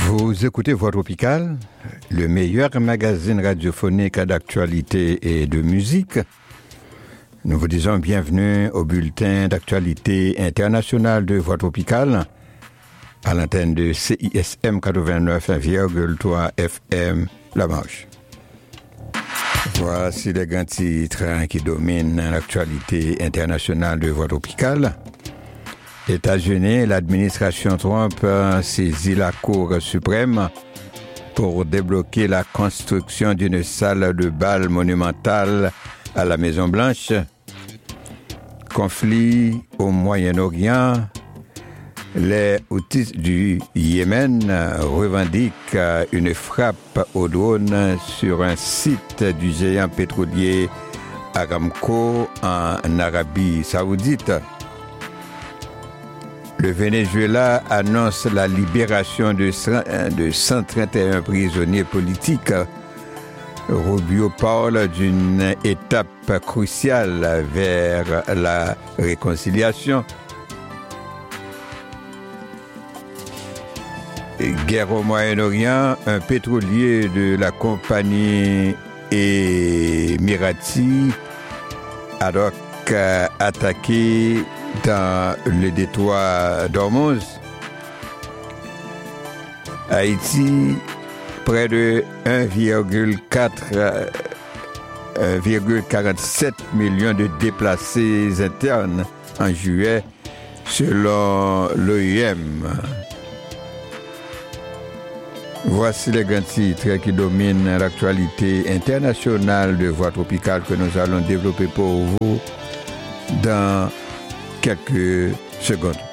Vous écoutez Voix Tropicale, le meilleur magazine radiophonique d'actualité et de musique. Nous vous disons bienvenue au bulletin d'actualité internationale de Voix Tropicale à l'antenne de CISM 89,3 FM La Manche. Voici les grands titres qui dominent l'actualité internationale de Voix Tropicale. États-Unis, l'administration Trump saisit la Cour suprême pour débloquer la construction d'une salle de bal monumentale à la Maison-Blanche. Conflit au Moyen-Orient. Les Houthis du Yémen revendiquent une frappe au drone sur un site du géant pétrolier Aramco en Arabie Saoudite. Le Venezuela annonce la libération de 131 prisonniers politiques. Rubio parle d'une étape cruciale vers la réconciliation. Guerre au Moyen-Orient, un pétrolier de la compagnie Emirati a donc attaqué dans le détroit d'Ormuz. Haïti, près de 1,47 million de déplacés internes en juillet, selon l'OIM. Voici les grands titres qui dominent l'actualité internationale de Voix Tropicale que nous allons développer pour vous dans quelques secondes.